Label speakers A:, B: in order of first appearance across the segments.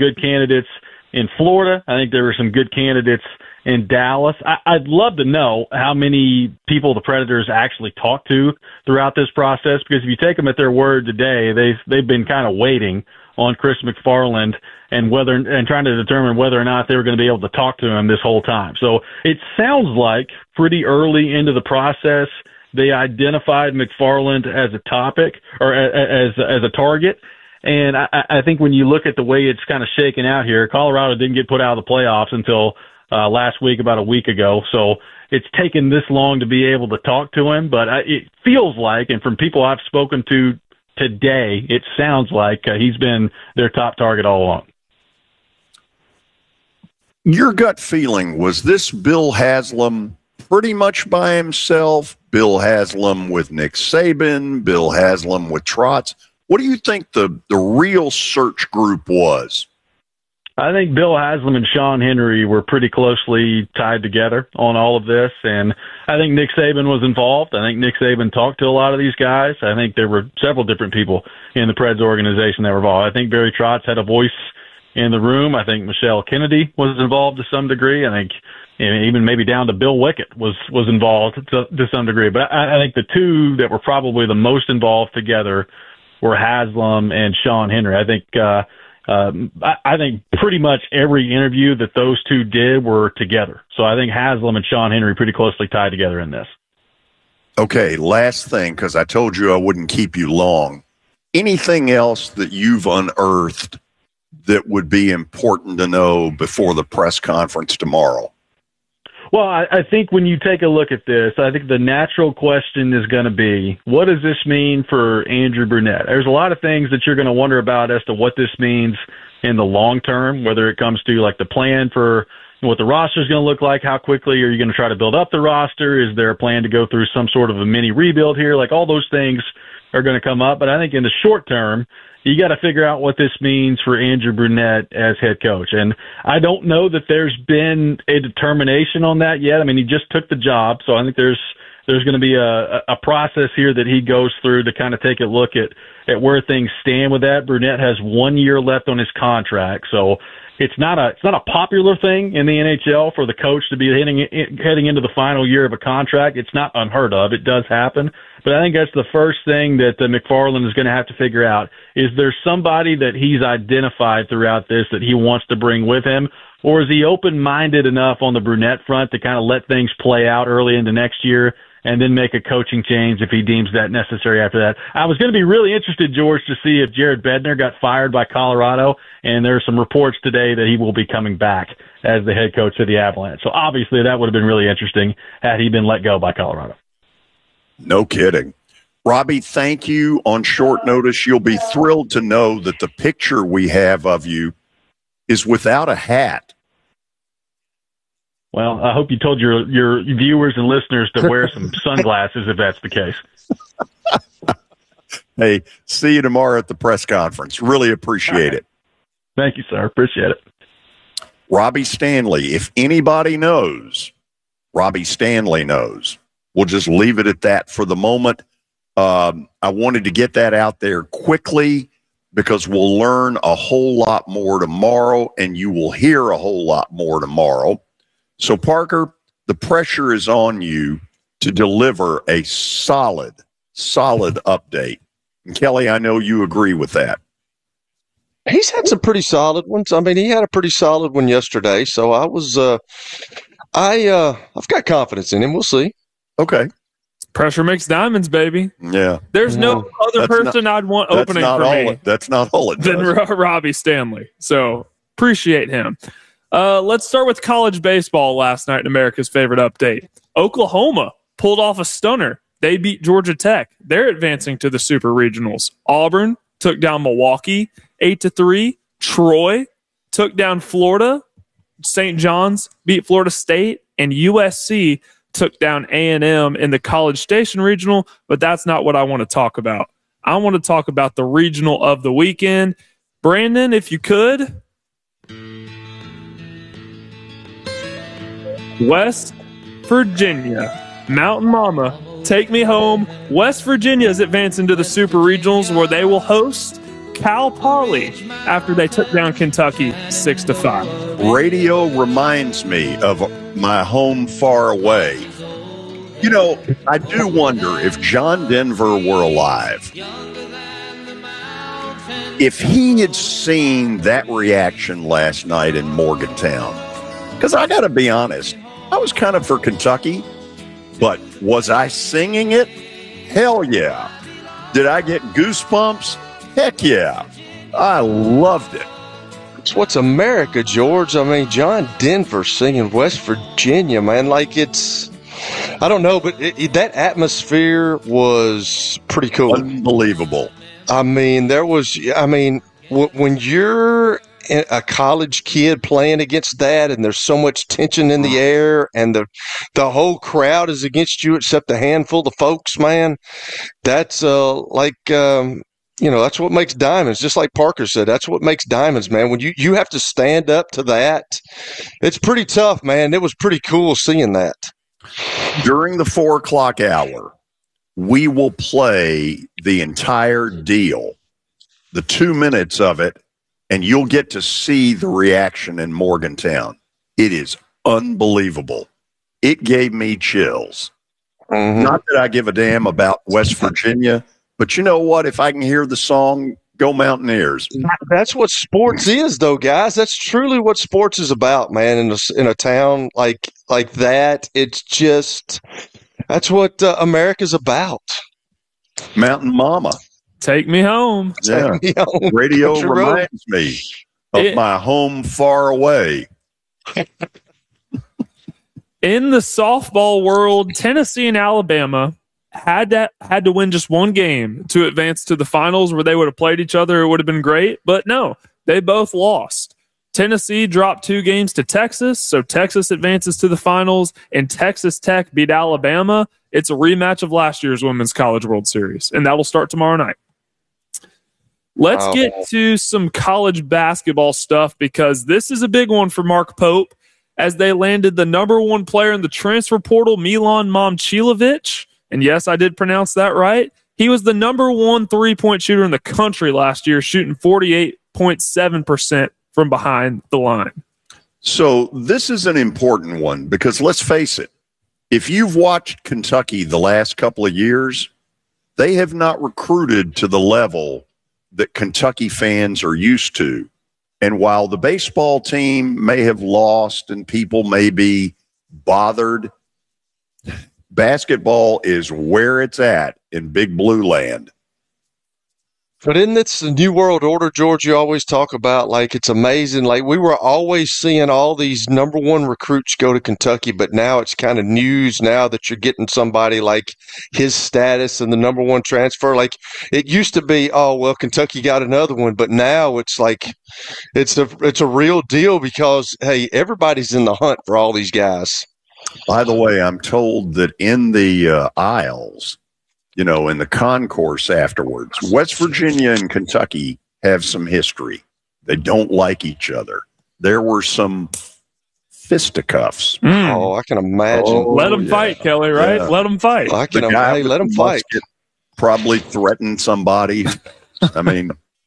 A: good candidates in Florida. I think there were some good candidates in Dallas. I'd love to know how many people the Predators actually talked to throughout this process, because if you take them at their word today, they've been kind of waiting on Chris McFarland and trying to determine whether or not they were going to be able to talk to him this whole time. So it sounds like pretty early into the process they identified McFarland as a topic or as a target. And I think when you look at the way it's kind of shaken out here, Colorado didn't get put out of the playoffs until last week, about a week ago. So it's taken this long to be able to talk to him. But it feels like, and from people I've spoken to today, it sounds like he's been their top target all along.
B: Your gut feeling, was this Bill Haslam pretty much by himself? Bill Haslam with Nick Saban, Bill Haslam with Trotz? What do you think the real search group was?
A: I think Bill Haslam and Sean Henry were pretty closely tied together on all of this, and I think Nick Saban was involved. I think Nick Saban talked to a lot of these guys. I think there were several different people in the Preds organization that were involved. I think Barry Trotz had a voice in the room. I think Michelle Kennedy was involved to some degree. I think even maybe down to Bill Wickett was involved to some degree. But I think the two that were probably the most involved together were Haslam and Sean Henry. I think pretty much every interview that those two did were together. So I think Haslam and Sean Henry pretty closely tied together in this.
B: Okay, last thing, because I told you I wouldn't keep you long. Anything else that you've unearthed that would be important to know before the press conference tomorrow?
A: Well, I think when you take a look at this, I think the natural question is going to be, what does this mean for Andrew Brunette? There's a lot of things that you're going to wonder about as to what this means in the long term, whether it comes to like the plan for what the roster is going to look like, how quickly are you going to try to build up the roster? Is there a plan to go through some sort of a mini rebuild here? Like all those things are going to come up. But I think in the short term, you got to figure out what this means for Andrew Brunette as head coach. And I don't know that there's been a determination on that yet. I mean, he just took the job, so I think there's going to be a process here that he goes through to kind of take a look at where things stand with that. Brunette has 1 year left on his contract, so it's not a popular thing in the NHL for the coach to be heading into the final year of a contract. It's not unheard of. It does happen. But I think that's the first thing that McFarland is going to have to figure out. Is there somebody that he's identified throughout this that he wants to bring with him? Or is he open-minded enough on the Brunette front to kind of let things play out early into next year and then make a coaching change if he deems that necessary after that? I was going to be really interested, George, to see if Jared Bednar got fired by Colorado, and there are some reports today that he will be coming back as the head coach of the Avalanche. So obviously that would have been really interesting had he been let go by Colorado.
B: No kidding. Robbie, thank you on short notice. You'll be thrilled to know that the picture we have of you is without a hat.
A: Well, I hope you told your viewers and listeners to wear some sunglasses if that's the case.
B: Hey, see you tomorrow at the press conference. Really appreciate it.
A: Thank you, sir. Appreciate it.
B: Robbie Stanley. If anybody knows, Robbie Stanley knows. We'll just leave it at that for the moment. I wanted to get that out there quickly because we'll learn a whole lot more tomorrow, and you will hear a whole lot more tomorrow. So, Parker, the pressure is on you to deliver a solid update. And Kelly, I know you agree with that.
C: He's had some pretty solid ones. I mean, he had a pretty solid one yesterday. So I've got confidence in him. We'll see.
B: Okay.
D: Pressure makes diamonds, baby.
B: Yeah.
D: There's no other person I'd want opening for me.
B: That's not all it does.
D: Than Robbie Stanley. So appreciate him. Let's start with college baseball last night in America's favorite update. Oklahoma pulled off a stunner. They beat Georgia Tech. They're advancing to the Super Regionals. Auburn took down Milwaukee 8-3. Troy took down Florida. St. John's beat Florida State. And USC took down A&M in the College Station Regional, but that's not what I want to talk about. I want to talk about the regional of the weekend. Brandon, if you could. West Virginia. Mountain Mama, take me home. West Virginia is advancing to the Super Regionals where they will host Cal Poly after they took down Kentucky 6-5.
B: Radio reminds me of my home far away. You know, I do wonder if John Denver were alive, if he had seen that reaction last night in Morgantown. Because I got to be honest, I was kind of for Kentucky, but was I singing it? Hell yeah. Did I get goosebumps? Heck yeah. I loved it.
C: It's what's America, George. I mean, John Denver singing West Virginia, man. Like, it's, I don't know, but that atmosphere was pretty cool.
B: Unbelievable.
C: I mean, when you're a college kid playing against that and there's so much tension in the air and the whole crowd is against you except a handful of folks, man, that's that's what makes diamonds. Just like Parker said, that's what makes diamonds, man. When you have to stand up to that, it's pretty tough, man. It was pretty cool seeing that.
B: During the 4 o'clock hour, we will play the entire deal, the 2 minutes of it, and you'll get to see the reaction in Morgantown. It is unbelievable. It gave me chills. Mm-hmm. Not that I give a damn about West Virginia, but you know what? If I can hear the song, go Mountaineers.
C: That's what sports is, though, guys. That's truly what sports is about, man. In a town like that, it's just that's what America's about.
B: Mountain Mama.
D: Take me home.
B: Yeah.
C: Take me home.
B: Radio reminds me of my home far away.
D: In the softball world, Tennessee and Alabama had to win just one game to advance to the finals where they would have played each other. It would have been great, but no, they both lost. Tennessee dropped 2 games to Texas, so Texas advances to the finals, and Texas Tech beat Alabama. It's a rematch of last year's Women's College World Series, and that will start tomorrow night. Let's get to some college basketball stuff because this is a big one for Mark Pope as they landed the number 1 player in the transfer portal, Milan Momcilovic. And yes, I did pronounce that right. He was the number 1 3-point shooter in the country last year, shooting 48.7% from behind the line.
B: So this is an important one because let's face it, if you've watched Kentucky the last couple of years, they have not recruited to the level that Kentucky fans are used to. And while the baseball team may have lost and people may be bothered, basketball is where it's at in Big Blue Land.
C: But isn't this the New World Order, George, you always talk about? Like, it's amazing. Like, we were always seeing all these number 1 recruits go to Kentucky, but now it's kind of news now that you're getting somebody like his status and the number 1 transfer. Like, it used to be, oh, well, Kentucky got another one, but now it's like it's a real deal because, hey, everybody's in the hunt for all these guys.
B: By the way, I'm told that in the aisles, in the concourse afterwards, West Virginia and Kentucky have some history. They don't like each other. There were some fisticuffs.
C: Oh, I can imagine.
D: Let them fight, Kelly, right? Yeah. Let them fight.
C: I can imagine. Let them fight.
B: Probably threatened somebody. I mean,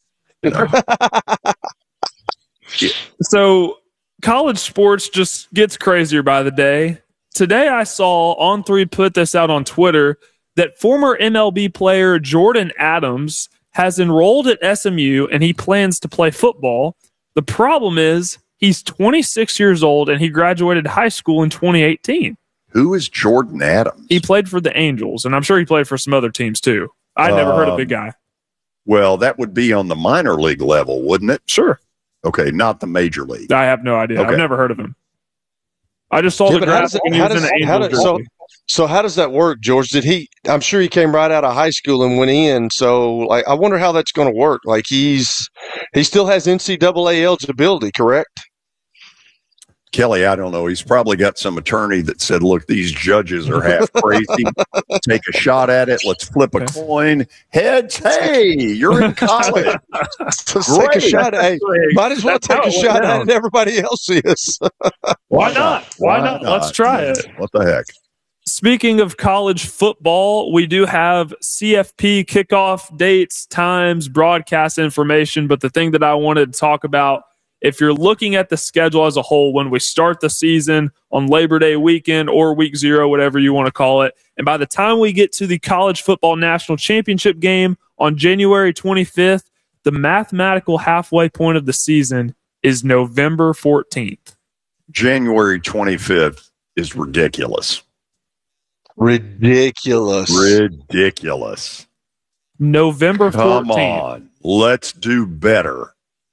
D: So college sports just gets crazier by the day. Today I saw On3 put this out on Twitter that former MLB player Jordan Adams has enrolled at SMU and he plans to play football. The problem is he's 26 years old and he graduated high school in 2018.
B: Who is Jordan Adams?
D: He played for the Angels, and I'm sure he played for some other teams too. I'd never heard of the guy.
B: Well, that would be on the minor league level, wouldn't it?
D: Sure.
B: Okay, not the major league.
D: I have no idea. Okay. I've never heard of him. I just saw the graphic and he was in the Angels.
C: So how does that work, George? I'm sure he came right out of high school and went in. So, like, I wonder how that's going to work. Like, he still has NCAA eligibility, correct?
B: Kelly, I don't know. He's probably got some attorney that said, look, these judges are half crazy. Take a shot at it. Let's flip a coin. Heads, hey, you're in college.
C: Take a shot at it. Hey, might as well take a shot at it. Everybody else is.
D: Why not? Why not? Let's try it.
B: What the heck?
D: Speaking of college football, we do have CFP kickoff dates, times, broadcast information. But the thing that I wanted to talk about, if you're looking at the schedule as a whole, when we start the season on Labor Day weekend or week 0, whatever you want to call it, and by the time we get to the College Football National Championship game on January 25th, the mathematical halfway point of the season is November 14th.
B: January 25th is ridiculous.
C: Ridiculous.
D: November 14th.
B: Come on. Let's do better.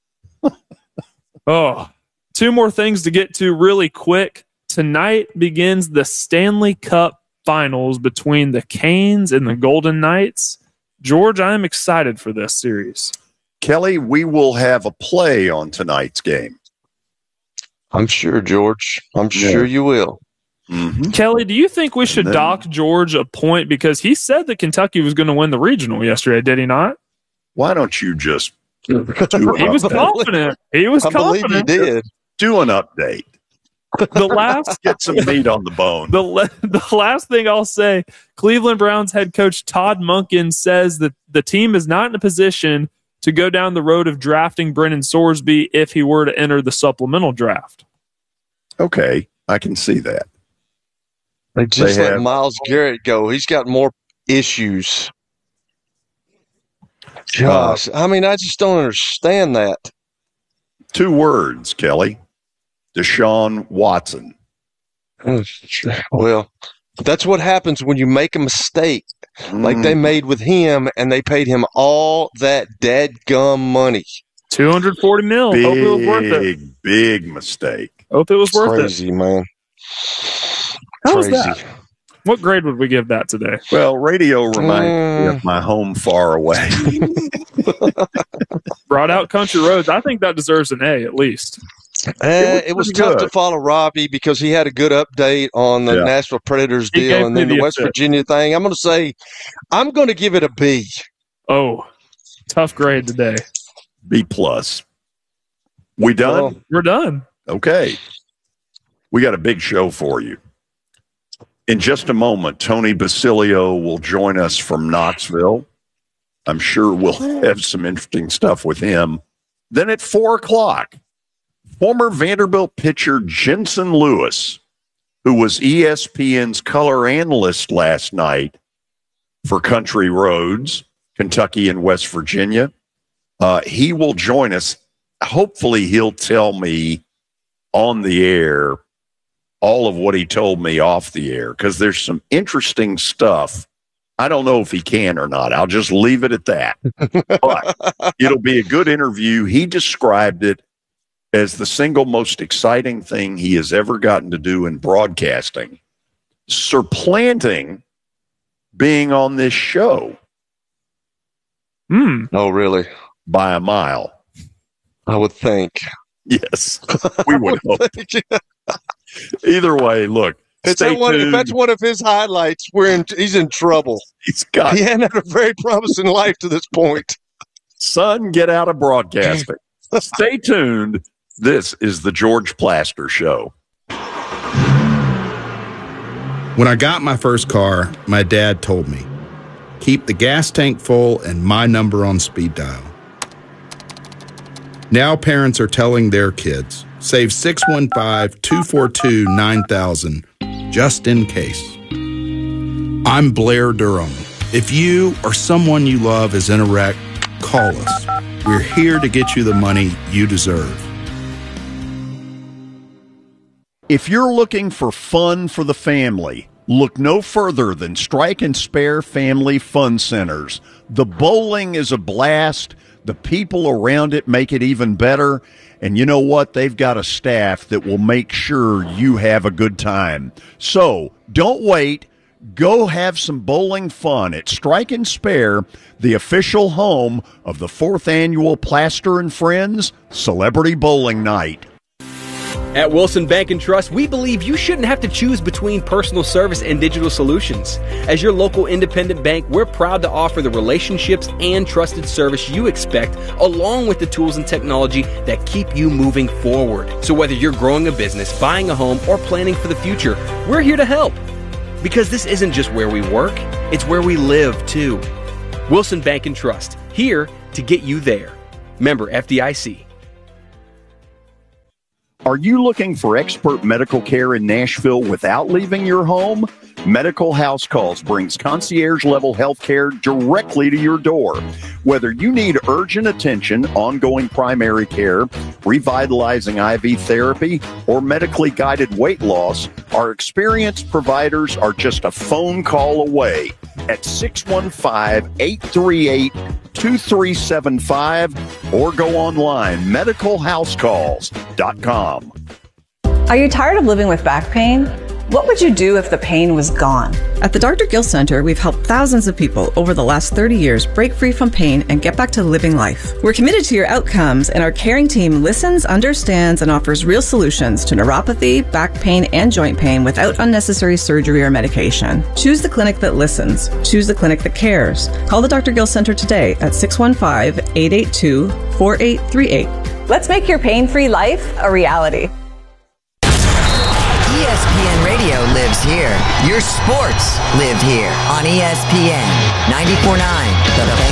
D: Oh, 2 more things to get to really quick. Tonight begins the Stanley Cup Finals between the Canes and the Golden Knights. George, I am excited for this series.
B: Kelly, we will have a play on tonight's game.
C: I'm sure, George. I'm sure you will.
B: Mm-hmm.
D: Kelly, do you think we should dock George a point? Because he said that Kentucky was going to win the regional yesterday, did he not?
B: Why don't you just
D: He was confident. He was confident.
C: I believe he did.
B: Do an update.
D: The last
B: Get some meat on the bone.
D: The last thing I'll say, Cleveland Browns head coach Todd Monken says that the team is not in a position to go down the road of drafting Brennan Sorsby if he were to enter the supplemental draft.
B: Okay, I can see that.
C: They just let Myles Garrett go. He's got more issues. Gosh, I mean, I just don't understand that.
B: 2 words, Kelly. Deshaun Watson.
C: Well, that's what happens when you make a mistake like they made with him, and they paid him all that dadgum money.
D: $240 million. Hope it was worth it.
B: Big mistake.
D: Hope it was worth it.
C: Crazy, man.
D: How was that? What grade would we give that today?
B: Well, radio reminds me of my home far away.
D: Brought out Country Roads. I think that deserves an A at least.
C: It was tough to follow Robbie because he had a good update on the Nashville Predators deal and then the West Virginia thing. I'm going to give it a B.
D: Oh, tough grade today.
B: B+. We done?
D: Well, we're done.
B: Okay. We got a big show for you. In just a moment, Tony Basilio will join us from Knoxville. I'm sure we'll have some interesting stuff with him. Then at 4 o'clock, former Vanderbilt pitcher Jensen Lewis, who was ESPN's color analyst last night for Country Roads, Kentucky and West Virginia, he will join us. Hopefully he'll tell me on the air all of what he told me off the air, because there's some interesting stuff. I don't know if he can or not. I'll just leave it at that. But it'll be a good interview. He described it as the single most exciting thing he has ever gotten to do in broadcasting, supplanting being on this show.
C: Oh, really?
B: By a mile.
C: I would think.
B: Yes, we would hope. Either way, look.
C: If that's one of his highlights, he's in trouble. He hadn't had a very promising life to this point.
B: Son, get out of broadcasting. Stay tuned. This is the George Plaster Show.
E: When I got my first car, my dad told me, keep the gas tank full and my number on speed dial. Now parents are telling their kids, save 615-242-9000 just in case. I'm Blair Durham. If you or someone you love is in a wreck, call us. We're here to get you the money you deserve.
B: If you're looking for fun for the family, look no further than Strike and Spare Family Fun Centers. The bowling is a blast. The people around it make it even better. And you know what? They've got a staff that will make sure you have a good time. So don't wait. Go have some bowling fun at Strike and Spare, the official home of the 4th annual Plaster and Friends Celebrity Bowling Night.
F: At Wilson Bank and Trust, we believe you shouldn't have to choose between personal service and digital solutions. As your local independent bank, we're proud to offer the relationships and trusted service you expect, along with the tools and technology that keep you moving forward. So whether you're growing a business, buying a home, or planning for the future, we're here to help. Because this isn't just where we work, it's where we live, too. Wilson Bank and Trust, here to get you there. Member FDIC.
B: Are you looking for expert medical care in Nashville without leaving your home? Medical House Calls brings concierge-level health care directly to your door. Whether you need urgent attention, ongoing primary care, revitalizing IV therapy, or medically guided weight loss, our experienced providers are just a phone call away at 615-838-2375 or go online, medicalhousecalls.com.
G: Are you tired of living with back pain? What would you do if the pain was gone?
H: At the Dr. Gill Center, we've helped thousands of people over the last 30 years break free from pain and get back to living life. We're committed to your outcomes, and our caring team listens, understands, and offers real solutions to neuropathy, back pain, and joint pain without unnecessary surgery or medication. Choose the clinic that listens. Choose the clinic that cares. Call the Dr. Gill Center today at 615-882-4838.
G: Let's make your pain-free life a reality.
I: ESPN Radio lives here. Your sports live here on ESPN 94.9 The Fan.